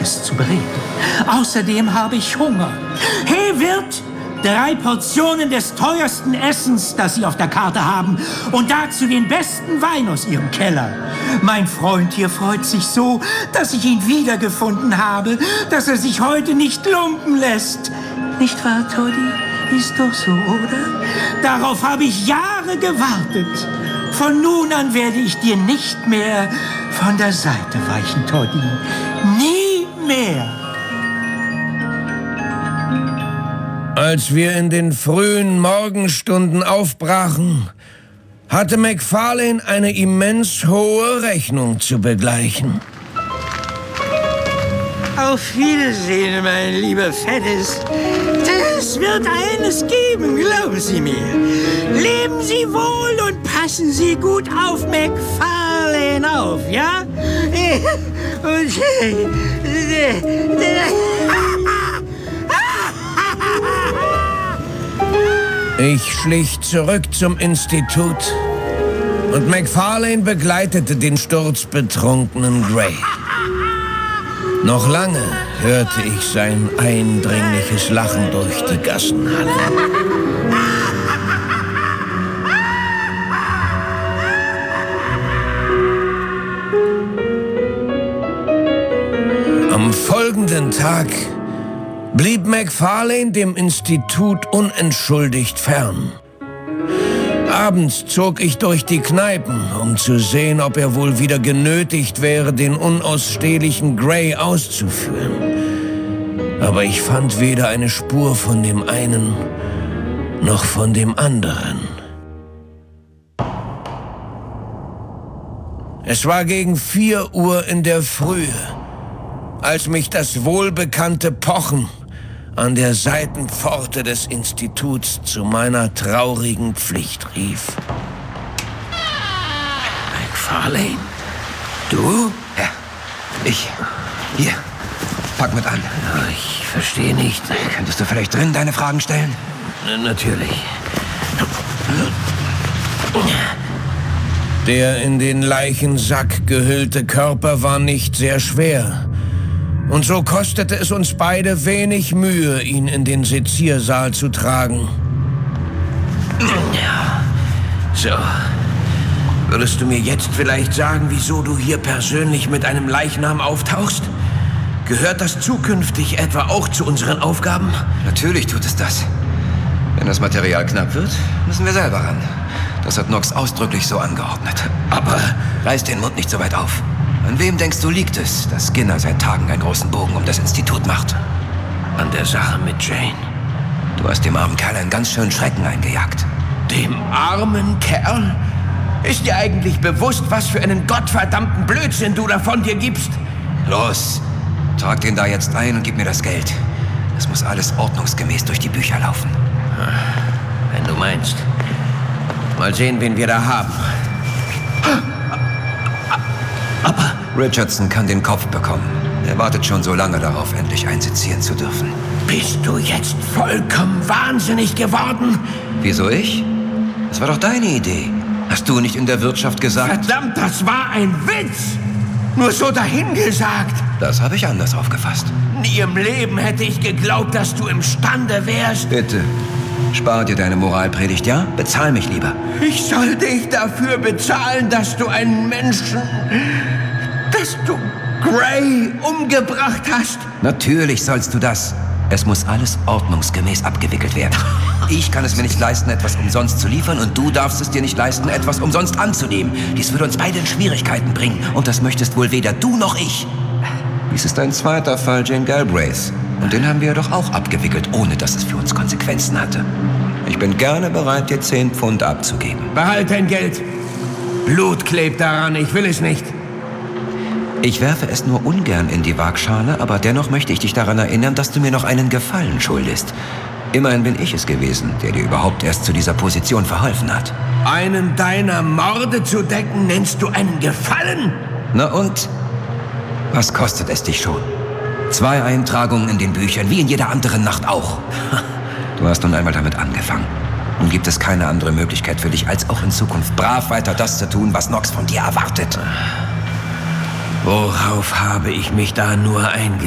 etwas zu bereden. Außerdem habe ich Hunger. Hey, Wirt! 3 Portionen des teuersten Essens, das Sie auf der Karte haben. Und dazu den besten Wein aus Ihrem Keller. Mein Freund hier freut sich so, dass ich ihn wiedergefunden habe, dass er sich heute nicht lumpen lässt. Nicht wahr, Toddy? Ist doch so, oder? Darauf habe ich Jahre gewartet. Von nun an werde ich dir nicht mehr von der Seite weichen, Toddy. Nie mehr. Als wir in den frühen Morgenstunden aufbrachen, hatte McFarlane eine immens hohe Rechnung zu begleichen. Auf Wiedersehen, mein lieber Fettes. Es wird eines geben, glauben Sie mir. Leben Sie wohl und passen Sie gut auf McFarlane auf, ja? Und ich schlich zurück zum Institut und McFarlane begleitete den sturzbetrunkenen Gray. Noch lange hörte ich sein eindringliches Lachen durch die Gassen hallen. Am folgenden Tag blieb McFarlane dem Institut unentschuldigt fern. Abends zog ich durch die Kneipen, um zu sehen, ob er wohl wieder genötigt wäre, den unausstehlichen Gray auszuführen. Aber ich fand weder eine Spur von dem einen noch von dem anderen. Es war gegen 4 Uhr in der Frühe, als mich das wohlbekannte Pochen an der Seitenpforte des Instituts zu meiner traurigen Pflicht rief. McFarlane? Du? Ja, ich. Hier, pack mit an. Ich verstehe nicht. Könntest du vielleicht drin deine Fragen stellen? Natürlich. Der in den Leichensack gehüllte Körper war nicht sehr schwer. Und so kostete es uns beide wenig Mühe, ihn in den Seziersaal zu tragen. Ja, so. Würdest du mir jetzt vielleicht sagen, wieso du hier persönlich mit einem Leichnam auftauchst? Gehört das zukünftig etwa auch zu unseren Aufgaben? Natürlich tut es das. Wenn das Material knapp wird, müssen wir selber ran. Das hat Knox ausdrücklich so angeordnet. Aber reiß den Mund nicht so weit auf. An wem denkst du, liegt es, dass Skinner seit Tagen einen großen Bogen um das Institut macht? An der Sache mit Jane. Du hast dem armen Kerl einen ganz schönen Schrecken eingejagt. Dem armen Kerl? Ist dir eigentlich bewusst, was für einen gottverdammten Blödsinn du da von dir gibst? Los, trag den da jetzt ein und gib mir das Geld. Es muss alles ordnungsgemäß durch die Bücher laufen. Wenn du meinst. Mal sehen, wen wir da haben. Aber Richardson kann den Kopf bekommen. Er wartet schon so lange darauf, endlich einsezieren zu dürfen. Bist du jetzt vollkommen wahnsinnig geworden? Wieso ich? Das war doch deine Idee. Hast du nicht in der Wirtschaft gesagt? Verdammt, das war ein Witz! Nur so dahingesagt. Das habe ich anders aufgefasst. Nie im Leben hätte ich geglaubt, dass du imstande wärst. Bitte, spar dir deine Moralpredigt, ja? Bezahl mich lieber. Ich soll dich dafür bezahlen, dass du einen Menschen... dass du Gray umgebracht hast? Natürlich sollst du das. Es muss alles ordnungsgemäß abgewickelt werden. Ich kann es mir nicht leisten, etwas umsonst zu liefern, und du darfst es dir nicht leisten, etwas umsonst anzunehmen. Dies würde uns beide in Schwierigkeiten bringen, und das möchtest wohl weder du noch ich. Dies ist ein zweiter Fall Jane Galbraiths. Und den haben wir doch auch abgewickelt, ohne dass es für uns Konsequenzen hatte. Ich bin gerne bereit, dir 10 Pfund abzugeben. Behalt dein Geld. Blut klebt daran, ich will es nicht. Ich werfe es nur ungern in die Waagschale, aber dennoch möchte ich dich daran erinnern, dass du mir noch einen Gefallen schuldest. Immerhin bin ich es gewesen, der dir überhaupt erst zu dieser Position verholfen hat. Einen deiner Morde zu decken, nennst du einen Gefallen? Na und? Was kostet es dich schon? 2 Eintragungen in den Büchern, wie in jeder anderen Nacht auch. Du hast nun einmal damit angefangen. Nun gibt es keine andere Möglichkeit für dich, als auch in Zukunft brav weiter das zu tun, was Knox von dir erwartet. Worauf habe ich mich da nur eingestellt?